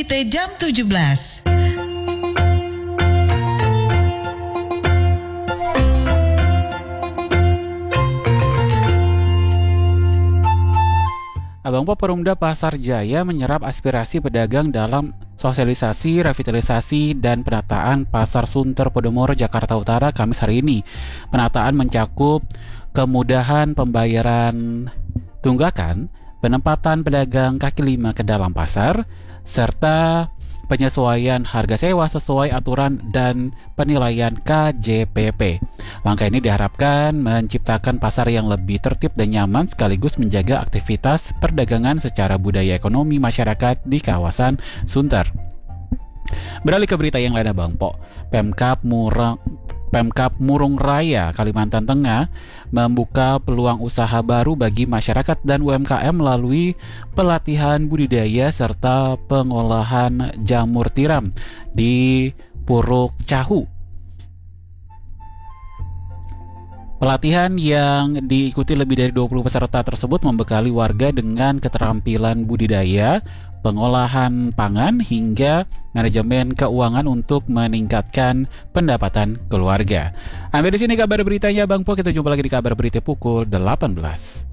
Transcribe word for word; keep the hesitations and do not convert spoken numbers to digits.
berita jam tujuh belas. Abang Po, Perumda Pasar Jaya menyerap aspirasi pedagang dalam sosialisasi, revitalisasi, dan penataan Pasar Sunter Podomoro, Jakarta Utara, Kamis hari ini. Penataan mencakup kemudahan pembayaran tunggakan, penempatan pedagang kaki lima ke dalam pasar, serta penyesuaian harga sewa sesuai aturan dan penilaian K J P P. Langkah ini diharapkan menciptakan pasar yang lebih tertib dan nyaman sekaligus menjaga aktivitas perdagangan secara budaya ekonomi masyarakat di kawasan Sunter. Beralih ke berita yang lain, Bang Po. Pemkab Murang Pemkab Murung Raya, Kalimantan Tengah membuka peluang usaha baru bagi masyarakat dan U M K M melalui pelatihan budidaya serta pengolahan jamur tiram di Puruk Cahu. Pelatihan yang diikuti lebih dari dua puluh peserta tersebut membekali warga dengan keterampilan budidaya, pengolahan pangan, hingga manajemen keuangan untuk meningkatkan pendapatan keluarga. Sampai di sini kabar beritanya, Bang Po. Kita jumpa lagi di kabar berita pukul delapan belas.